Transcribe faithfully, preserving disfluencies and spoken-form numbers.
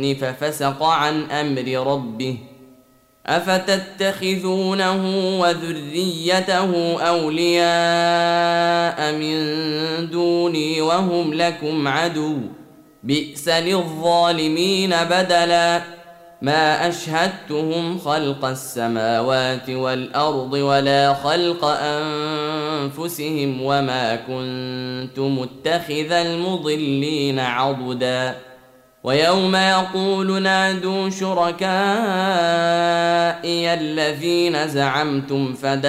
الجن ففسق عن أمر ربه أفتتخذونه وذريته أولياء من دوني وهم لكم عدو بئس للظالمين بدلا ما أشهدتهم خلق السماوات والأرض ولا خلق أنفسهم وما كنت متخذ المضلين عضدا ويوم يقول نادوا شركائي الذين زعمتم فدعوا